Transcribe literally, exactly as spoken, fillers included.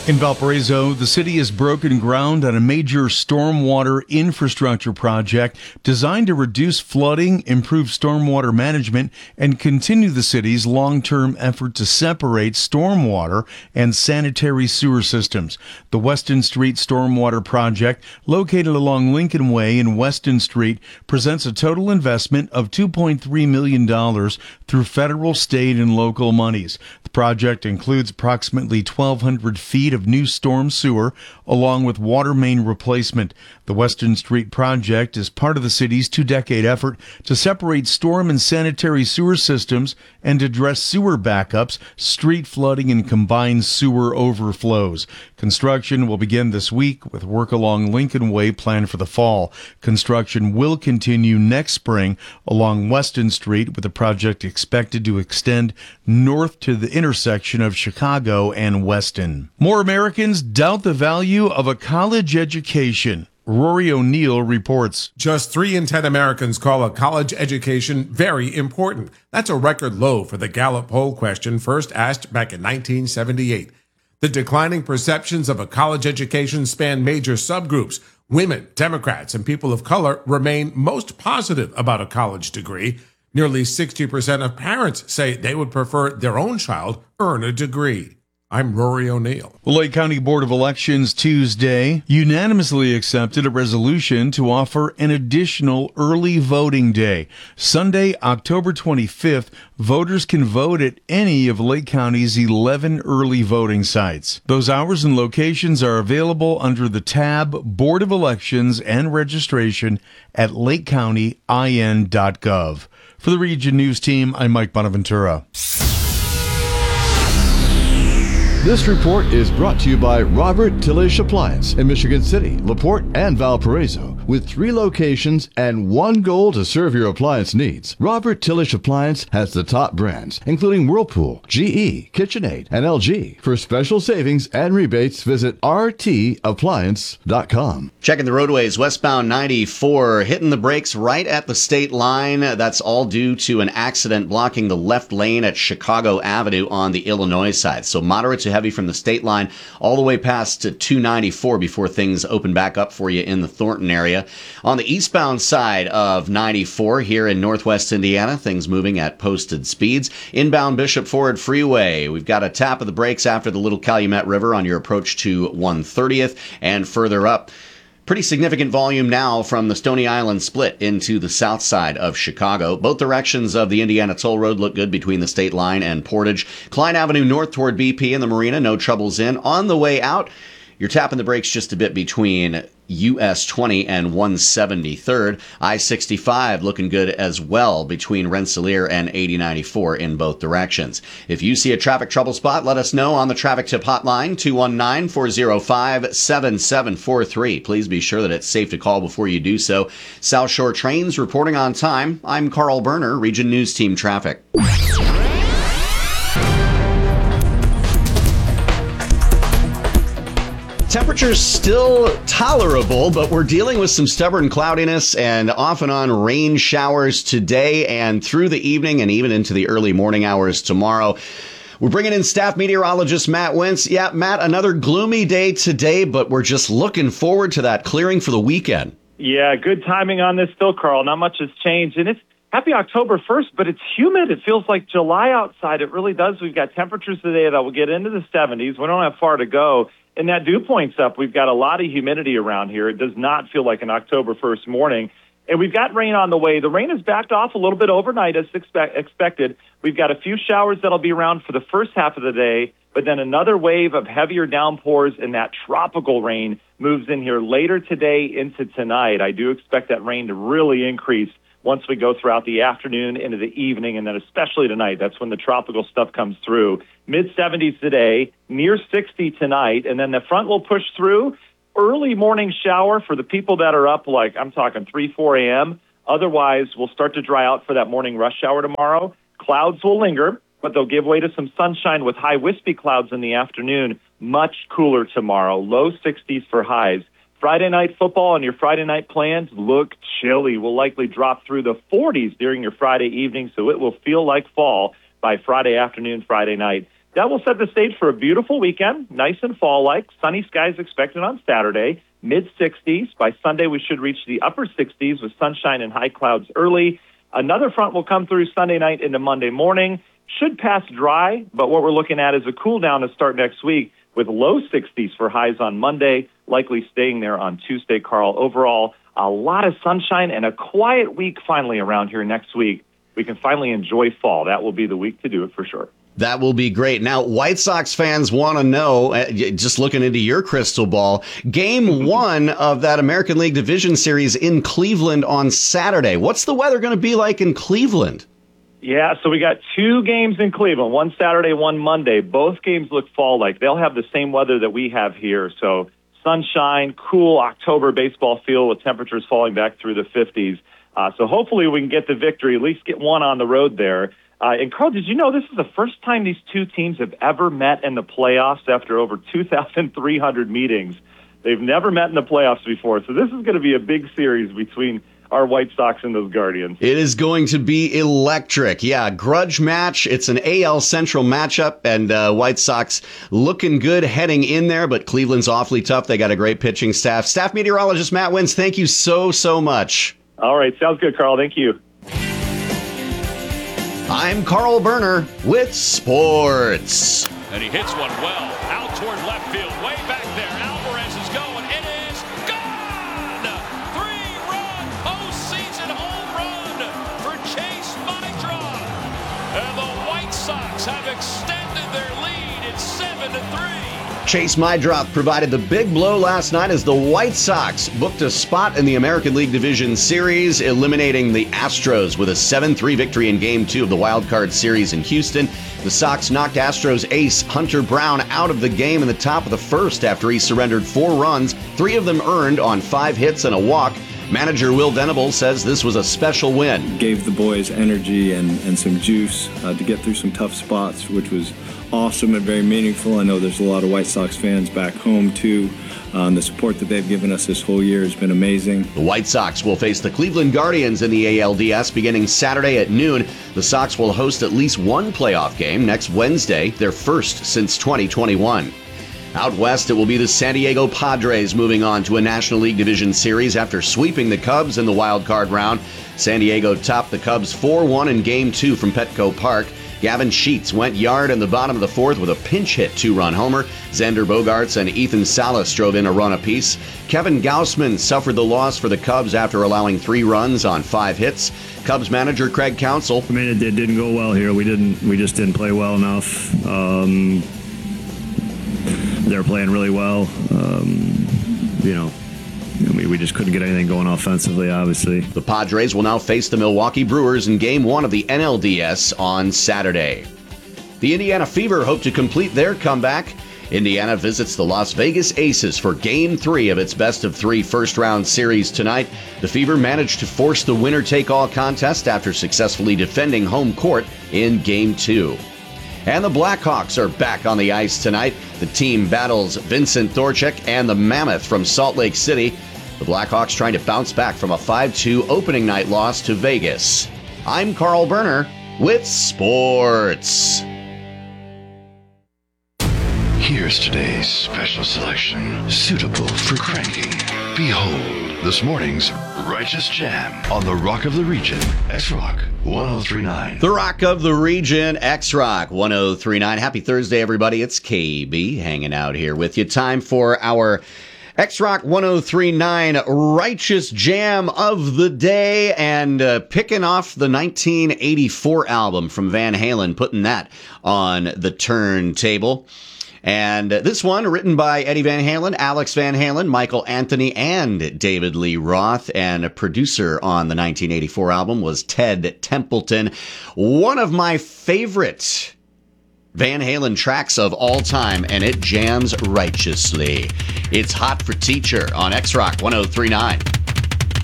In Valparaiso, the city has broken ground on a major stormwater infrastructure project designed to reduce flooding, improve stormwater management, and continue the city's long-term effort to separate stormwater and sanitary sewer systems. The Weston Street Stormwater Project, located along Lincoln Way and Weston Street, presents a total investment of two point three million dollars through federal, state, and local monies. The project includes approximately twelve hundred feet of new storm sewer, along with water main replacement. The Weston Street project is part of the city's two-decade effort to separate storm and sanitary sewer systems and address sewer backups, street flooding, and combined sewer overflows. Construction will begin this week, with work along Lincoln Way planned for the fall. Construction will continue next spring along Weston Street, with the project expected to extend north to the intersection of Chicago and Weston. More Americans doubt the value of a college education. Rory O'Neill reports. Just three in ten Americans call a college education very important. That's a record low for the Gallup poll question first asked back in nineteen seventy-eight. The declining perceptions of a college education span major subgroups. Women, Democrats, and people of color remain most positive about a college degree. Nearly sixty percent of parents say they would prefer their own child earn a degree. I'm Rory O'Neill. The Lake County Board of Elections Tuesday unanimously accepted a resolution to offer an additional early voting day. Sunday, October twenty-fifth, voters can vote at any of Lake County's eleven early voting sites. Those hours and locations are available under the tab Board of Elections and Registration at lake county I N dot gov. For the Region News Team, I'm Mike Bonaventura. This report is brought to you by Robert Tillish Appliance in Michigan City, LaPorte, and Valparaiso. With three locations and one goal to serve your appliance needs, Robert Tillish Appliance has the top brands, including Whirlpool, G E, KitchenAid, and L G. For special savings and rebates, visit r t appliance dot com. Checking the roadways, westbound ninety-four, hitting the brakes right at the state line. That's all due to an accident blocking the left lane at Chicago Avenue on the Illinois side. So moderate to heavy from the state line all the way past to two ninety-four before things open back up for you in the Thornton area. On the eastbound side of ninety-four here in northwest Indiana, things moving at posted speeds. Inbound Bishop Ford Freeway, we've got a tap of the brakes after the Little Calumet River on your approach to one thirtieth, and further up, pretty significant volume now from the Stony Island split into the south side of Chicago. Both directions of the Indiana Toll Road look good between the state line and Portage. Klein Avenue north toward B P and the Marina, no troubles in. On the way out, you're tapping the brakes just a bit between U S twenty and one seventy-third. I sixty-five looking good as well between Rensselaer and eighty ninety-four in both directions. If you see a traffic trouble spot, let us know on the traffic tip hotline, two one nine, four oh five, seven seven four three. Please be sure that it's safe to call before you do so. South Shore Trains reporting on time. I'm Carl Berner, Region News Team Traffic. Temperatures still tolerable, but we're dealing with some stubborn cloudiness and off and on rain showers today and through the evening and even into the early morning hours tomorrow. We're bringing in staff meteorologist Matt Wentz. Yeah, Matt, another gloomy day today, but we're just looking forward to that clearing for the weekend. Yeah, good timing on this still, Carl. Not much has changed. And it's happy October first, but it's humid. It feels like July outside. It really does. We've got temperatures today that will get into the seventies. We don't have far to go. And that dew point's up. We've got a lot of humidity around here. It does not feel like an October first morning. And we've got rain on the way. The rain has backed off a little bit overnight as expect- expected. We've got a few showers that'll be around for the first half of the day, but then another wave of heavier downpours and that tropical rain moves in here later today into tonight. I do expect that rain to really increase once we go throughout the afternoon into the evening, and then especially tonight. That's when the tropical stuff comes through. mid seventies today, near sixty tonight, and then the front will push through. Early morning shower for the people that are up, like I'm talking three, four a.m. Otherwise, we'll start to dry out for that morning rush hour tomorrow. Clouds will linger, but they'll give way to some sunshine with high wispy clouds in the afternoon. Much cooler tomorrow, low sixties for highs. Friday night football and your Friday night plans look chilly. Will likely drop through the forties during your Friday evening, so it will feel like fall by Friday afternoon, Friday night. that will set the stage for a beautiful weekend, nice and fall-like. Sunny skies expected on Saturday, mid-sixties. By Sunday, we should reach the upper sixties with sunshine and high clouds early. Another front will come through Sunday night into Monday morning. Should pass dry, but what we're looking at is a cool down to start next week with low sixties for highs on Monday, likely staying there on Tuesday, Carl. Overall, a lot of sunshine and a quiet week finally around here next week. We can finally enjoy fall. That will be the week to do it for sure. That will be great. Now, White Sox fans want to know, uh, just looking into your crystal ball, game one of that American League Division Series in Cleveland on Saturday. What's the weather going to be like in Cleveland? Yeah, so we got two games in Cleveland, one Saturday, one Monday. Both games look fall-like. They'll have the same weather that we have here. So sunshine, cool October baseball feel with temperatures falling back through the fifties. Uh, so hopefully we can get the victory, at least get one on the road there. Uh, and, Carl, did you know this is the first time these two teams have ever met in the playoffs after over two thousand three hundred meetings? They've never met in the playoffs before, so this is going to be a big series between our White Sox and those Guardians. It is going to be electric. Yeah, grudge match. It's an A L Central matchup, and uh, White Sox looking good heading in there, but Cleveland's awfully tough. They got a great pitching staff. Staff meteorologist Matt Wins, thank you so, so much. All right, sounds good, Carl. Thank you. I'm Carl Berner with sports. And he hits one well out toward left field, way back there. Alvarez is going. It is gone! Three-run postseason home run for Chase Meidroth. And the White Sox have extended their lead. It's seven to three. Chase Meidroth provided the big blow last night as the White Sox booked a spot in the American League Division Series, eliminating the Astros with a seven three victory in Game two of the Wild Card Series in Houston. The Sox knocked Astros ace Hunter Brown out of the game in the top of the first after he surrendered four runs, three of them earned on five hits and a walk. Manager Will Venable says this was a special win. Gave the boys energy and, and some juice uh, to get through some tough spots, which was awesome and very meaningful. I know there's a lot of White Sox fans back home, too. Um, the support that they've given us this whole year has been amazing. The White Sox will face the Cleveland Guardians in the A L D S beginning Saturday at noon. The Sox will host at least one playoff game next Wednesday, their first since twenty twenty-one. Out west, it will be the San Diego Padres moving on to a National League Division Series after sweeping the Cubs in the wild card round. San Diego topped the Cubs four one in Game two from Petco Park. Gavin Sheets went yard in the bottom of the fourth with a pinch hit two-run homer. Xander Bogaerts and Ethan Salas drove in a run apiece. Kevin Gausman suffered the loss for the Cubs after allowing three runs on five hits. Cubs manager Craig Counsell. I mean, it, it didn't go well here. We didn't. We just didn't play well enough. Um, they're playing really well. Um, you know. We, we just couldn't get anything going offensively, obviously. The Padres will now face the Milwaukee Brewers in Game one of the N L D S on Saturday. The Indiana Fever hope to complete their comeback. Indiana visits the Las Vegas Aces for Game three of its best-of-three first-round series tonight. The Fever managed to force the winner-take-all contest after successfully defending home court in Game two. And the Blackhawks are back on the ice tonight. The team battles Vincent Thorchek and the Mammoth from Salt Lake City. The Blackhawks trying to bounce back from a five two opening night loss to Vegas. I'm Carl Berner with sports. Here's today's special selection, suitable for cranking. Behold, this morning's Righteous Jam on the Rock of the Region, X-Rock one oh three point nine. The Rock of the Region, X-Rock one oh three point nine. Happy Thursday, everybody. It's K B hanging out here with you. Time for our X-Rock one oh three point nine Righteous Jam of the day, and uh, picking off the nineteen eighty-four album from Van Halen, putting that on the turntable. And uh, this one written by Eddie Van Halen, Alex Van Halen, Michael Anthony, and David Lee Roth, and a producer on the nineteen eighty-four album was Ted Templeton. One of my favorite Van Halen tracks of all time, and it jams righteously. It's Hot for Teacher on X-Rock one oh three point nine.